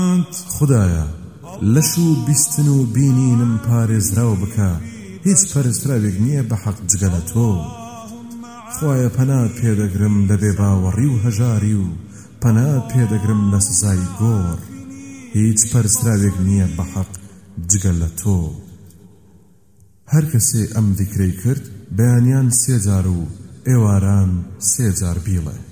خدایە لەش و بیستن و بینینم پارێزراو بکە هیچ پەرستراوێک نییە بە حەق جگە لە تۆ خوایە پەنات پێدەگرم لە بێباوەڕی و هەژاری و پەنات پێدەگرم لە سزای گۆڕ هیچ پەرستراوێک نییە بە حەق جگە لە تۆ هەر کەسێ ئەم ذیکرەی کرد بەیانیان 3 جار و ئێواران 3 جار بیڵێ